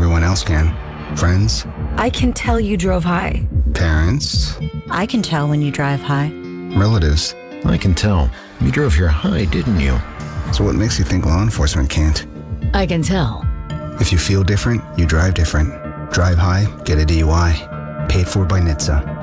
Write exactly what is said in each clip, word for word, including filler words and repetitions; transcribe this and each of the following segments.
Everyone else can. Friends, I can tell you drove high. parents, I can tell when you drive high. relatives. I can tell. You drove here high, didn't you? So what makes you think law enforcement can't? I can tell. If you feel different, you drive different. Drive high, get a D U I. Paid for by N H T S A.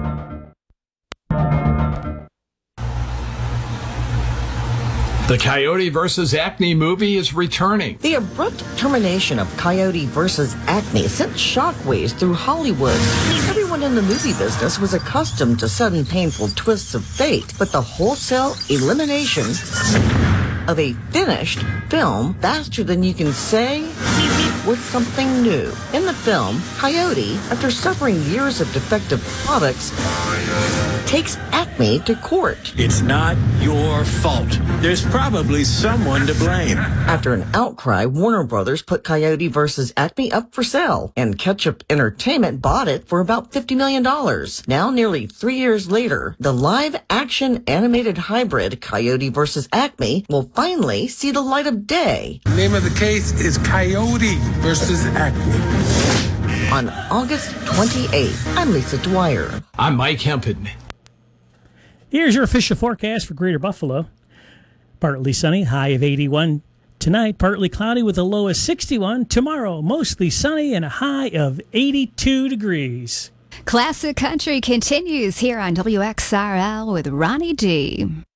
The Coyote versus Acme movie is returning. The abrupt termination of Coyote versus Acme sent shockwaves through Hollywood. Everyone in the movie business was accustomed to sudden painful twists of fate, but the wholesale elimination of a finished film faster than you can say was something new. In the film, Coyote, after suffering years of defective products, takes Acme to court. It's not your fault. There's probably someone to blame. After an outcry, Warner Brothers put Coyote versus Acme up for sale, and Ketchup Entertainment bought it for about fifty million dollars. Now, nearly three years later, the live-action animated hybrid Coyote versus Acme will finally see the light of day. The name of the case is Coyote versus Acme. On August twenty-eighth, I'm Lisa Dwyer. I'm Mike Hempin. Here's your official forecast for Greater Buffalo. Partly sunny, high of eighty-one. Tonight, partly cloudy with a low of sixty-one. Tomorrow, mostly sunny and a high of eighty-two degrees. Classic Country continues here on W X R L with Ronnie D.